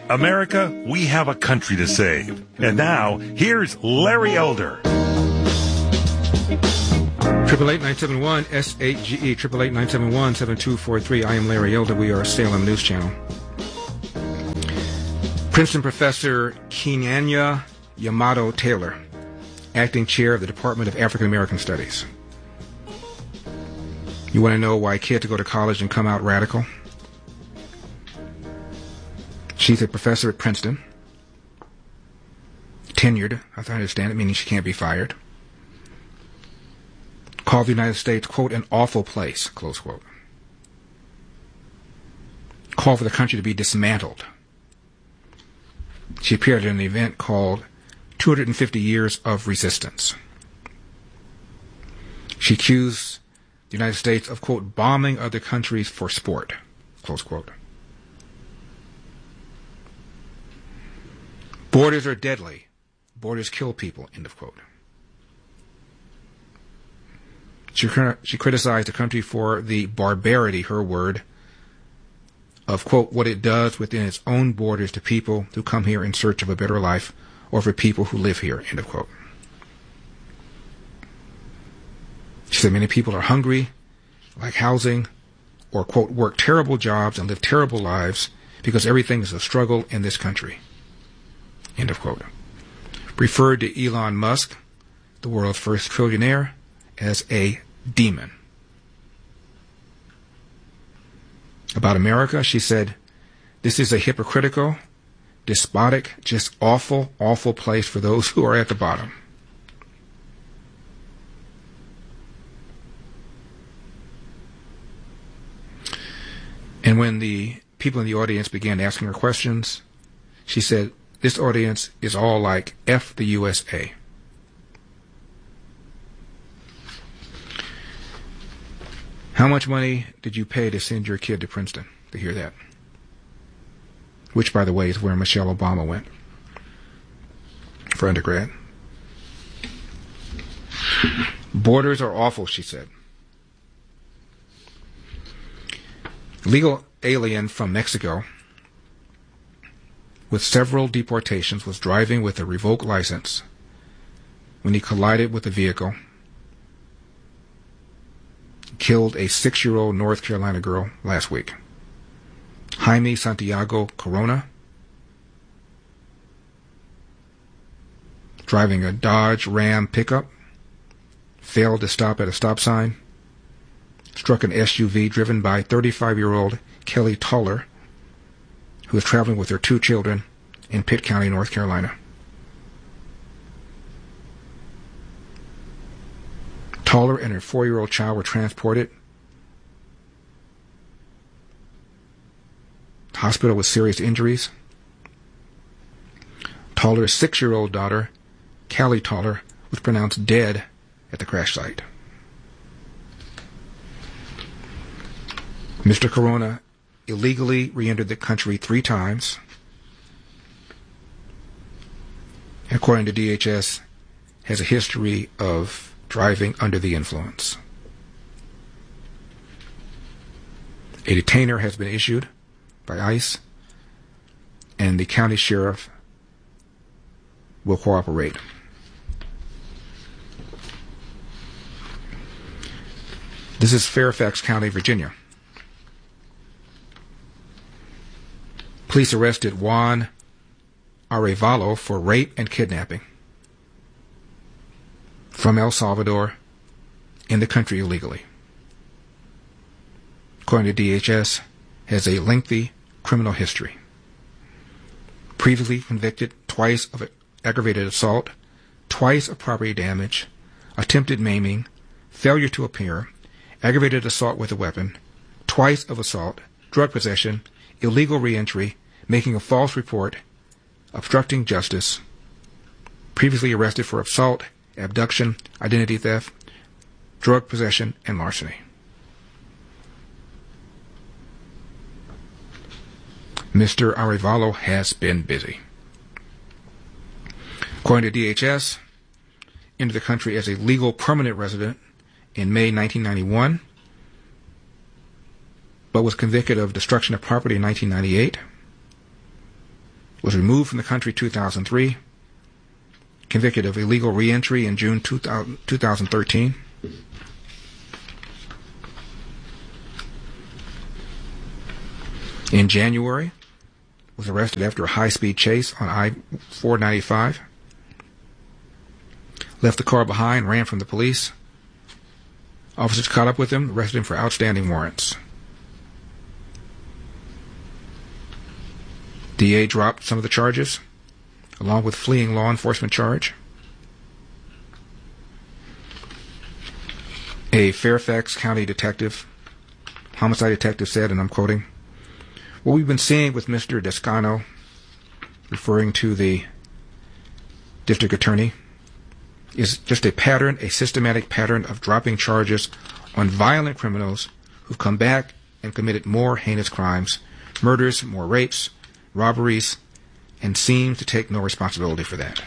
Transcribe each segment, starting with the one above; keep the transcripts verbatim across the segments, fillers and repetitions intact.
America, we have a country to save. And now, here's Larry Elder. Triple eight nine seven one S eight G E triple eight nine seven one seven two four three. I am Larry Elder. We are Salem News Channel. Princeton professor Kenyanya Yamato Taylor, acting chair of the Department of African American Studies. You want to know why kids go to college and come out radical? She's a professor at Princeton, tenured, as I understand it, meaning she can't be fired. Called the United States, quote, an awful place, close quote. Called for the country to be dismantled. She appeared at an event called two hundred fifty Years of Resistance. She accused the United States of, quote, bombing other countries for sport, close quote. Borders are deadly. Borders kill people, end of quote. She, she criticized the country for the barbarity, her word, of, quote, what it does within its own borders to people who come here in search of a better life or for people who live here, end of quote. She said many people are hungry, lack housing, or, quote, work terrible jobs and live terrible lives because everything is a struggle in this country, end of quote. Referred to Elon Musk, the world's first trillionaire, as a demon. About America, she said, this is a hypocritical, despotic, just awful, awful place for those who are at the bottom. And when the people in the audience began asking her questions, she said, this audience is all like F the U S A. How much money did you pay to send your kid to Princeton to hear that? Which, by the way, is where Michelle Obama went for undergrad. Borders are awful, she said. Legal alien from Mexico with several deportations was driving with a revoked license when he collided with a vehicle, killed a six-year-old North Carolina girl last week. Jaime Santiago Corona, driving a Dodge Ram pickup, failed to stop at a stop sign, struck an S U V driven by thirty-five-year-old Kelly Toller, who was traveling with her two children in Pitt County, North Carolina. Toller and her four-year-old child were transported to the hospital with serious injuries. Toller's six-year-old daughter, Callie Toller, was pronounced dead at the crash site. Mister Corona illegally re-entered the country three times. According to D H S, has a history of driving under the influence. A detainer has been issued by ICE, and the county sheriff will cooperate. This is Fairfax County, Virginia. Police arrested Juan Arevalo for rape and kidnapping from El Salvador in the country illegally. According to D H S, has a lengthy criminal history. Previously convicted twice of aggravated assault, twice of property damage, attempted maiming, failure to appear, aggravated assault with a weapon, twice of assault, drug possession, illegal reentry, making a false report, obstructing justice, previously arrested for assault, abduction, identity theft, drug possession, and larceny. Mister Arevalo has been busy. According to D H S, entered the country as a legal permanent resident in May nineteen ninety-one, but was convicted of destruction of property in nineteen ninety-eight. was removed from the country two thousand three, convicted of illegal re-entry in June two thousand thirteen. In January, was arrested after a high-speed chase on I four ninety-five. Left the car behind, ran from the police. Officers caught up with him, arrested him for outstanding warrants. D A dropped some of the charges, along with fleeing law enforcement charge. A Fairfax County detective, homicide detective, said, and I'm quoting, "What we've been seeing with Mister Descano," referring to the district attorney, "is just a pattern, a systematic pattern of dropping charges on violent criminals who've come back and committed more heinous crimes, murders, more rapes, robberies, and seem to take no responsibility for that."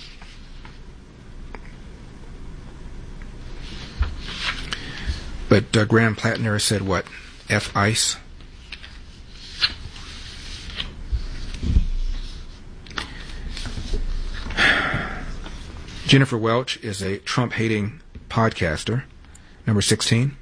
But uh, Graham Plattner said what? F ICE. Jennifer Welch is a Trump-hating podcaster. Number sixteen.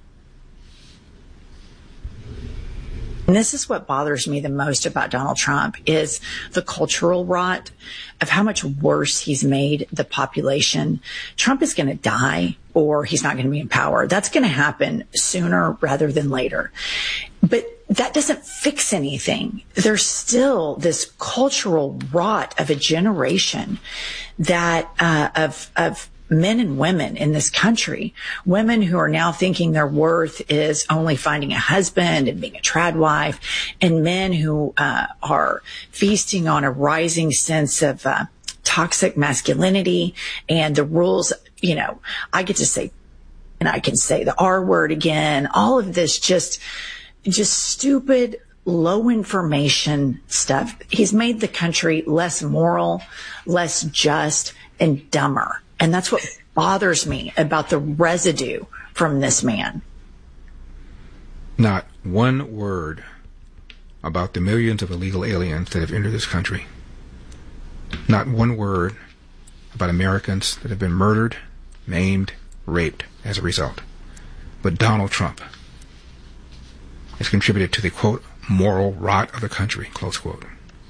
And this is what bothers me the most about Donald Trump is the cultural rot of how much worse he's made the population. Trump is going to die or he's not going to be in power. That's going to happen sooner rather than later. But that doesn't fix anything. There's still this cultural rot of a generation that uh, of of men and women in this country, women who are now thinking their worth is only finding a husband and being a trad wife, and men who uh, are feasting on a rising sense of uh, toxic masculinity and the rules. You know, I get to say, and I can say the R word again, all of this just, just stupid, low information stuff. He's made the country less moral, less just, and dumber. And that's what bothers me about the residue from this man. Not one word about the millions of illegal aliens that have entered this country. Not one word about Americans that have been murdered, maimed, raped as a result. But Donald Trump has contributed to the, quote, moral rot of the country, close quote.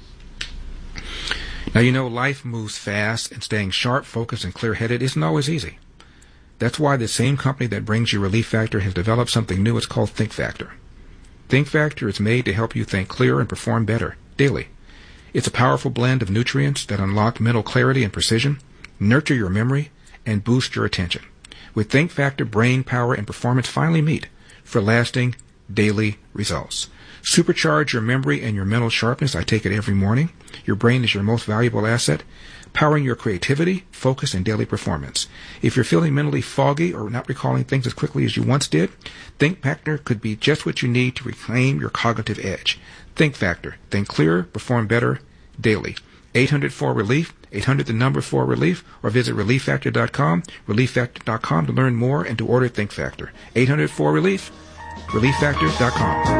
Now, you know, life moves fast, and staying sharp, focused, and clear-headed isn't always easy. That's why the same company that brings you Relief Factor has developed something new. It's called Think Factor. Think Factor is made to help you think clearer and perform better daily. It's a powerful blend of nutrients that unlock mental clarity and precision, nurture your memory, and boost your attention. With Think Factor, brain power and performance finally meet for lasting daily results. Supercharge your memory and your mental sharpness. I take it every morning. Your brain is your most valuable asset, powering your creativity, focus, and daily performance. If you're feeling mentally foggy or not recalling things as quickly as you once did, Think Factor could be just what you need to reclaim your cognitive edge. Think Factor. Think clearer, perform better daily. eight hundred four relief, eight hundred the number four relief, or visit relief factor dot com, relief factor dot com to learn more and to order Think Factor. eight hundred four relief, relief factor dot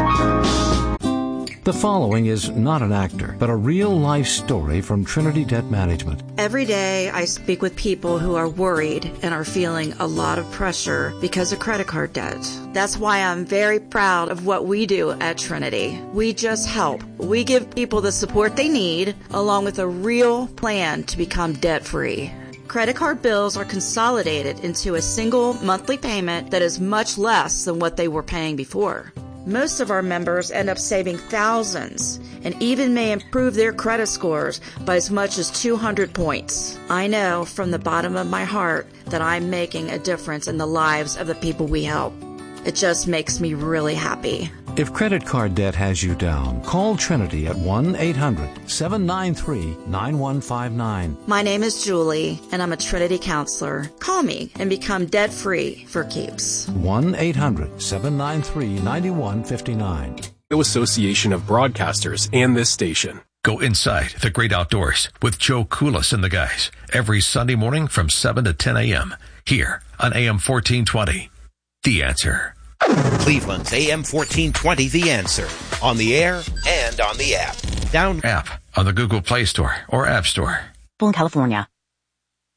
com. The following is not an actor, but a real-life story from Trinity Debt Management. Every day I speak with people who are worried and are feeling a lot of pressure because of credit card debt. That's why I'm very proud of what we do at Trinity. We just help. We give people the support they need, along with a real plan to become debt-free. Credit card bills are consolidated into a single monthly payment that is much less than what they were paying before. Most of our members end up saving thousands and even may improve their credit scores by as much as two hundred points. I know from the bottom of my heart that I'm making a difference in the lives of the people we help. It just makes me really happy. If credit card debt has you down, call Trinity at one eight hundred seven nine three nine one five nine. My name is Julie, and I'm a Trinity counselor. Call me and become debt-free for keeps. one eight hundred seven nine three nine one five nine. Association of Broadcasters and this station. Go inside the great outdoors with Joe Koulis and the guys every Sunday morning from seven to ten a.m. here on A M fourteen twenty. The Answer. Cleveland's A M fourteen twenty, The Answer. On the air and on the app. Down app on the Google Play Store or App Store. In California.